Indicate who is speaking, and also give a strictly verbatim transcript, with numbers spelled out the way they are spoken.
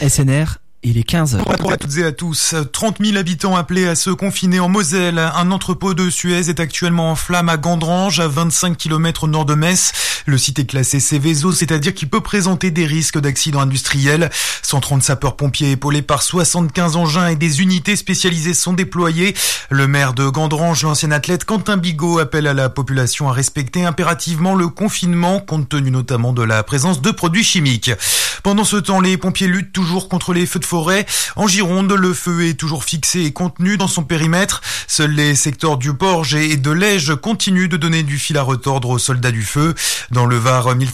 Speaker 1: S N R. Il est quinze heures.
Speaker 2: Bonjour à toutes et à tous. trente mille habitants appelés à se confiner en Moselle. Un entrepôt de Suez est actuellement en flammes à Gandrange, à vingt-cinq kilomètres au nord de Metz. Le site est classé Céveso, c'est-à-dire qu'il peut présenter des risques d'accidents industriels. cent trente sapeurs-pompiers épaulés par soixante-quinze engins et des unités spécialisées sont déployés. Le maire de Gandrange, l'ancien athlète Quentin Bigot, appelle à la population à respecter impérativement le confinement, compte tenu notamment de la présence de produits chimiques. Pendant ce temps, les pompiers luttent toujours contre les feux de forêt. En Gironde, le feu est toujours fixé et contenu dans son périmètre. Seuls les secteurs du Porge et de l'Ège continuent de donner du fil à retordre aux soldats du feu. Dans le Var,